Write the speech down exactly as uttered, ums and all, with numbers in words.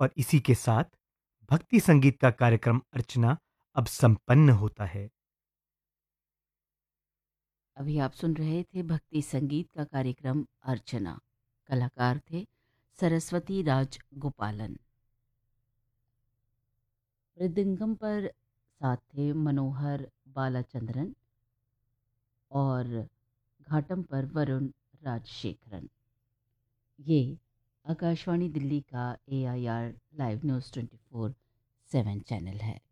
और इसी के साथ भक्ति संगीत का कार्यक्रम अर्चना अब संपन्न होता है। अभी आप सुन रहे थे भक्ति संगीत का कार्यक्रम अर्चना। कलाकार थे सरस्वती राज गोपालन। मृदंगम पर साथ थे मनोहर बालाचंद्रन और घाटम पर वरुण राजशेखरन। ये आकाशवाणी दिल्ली का ए I R live news twenty four seven channel है।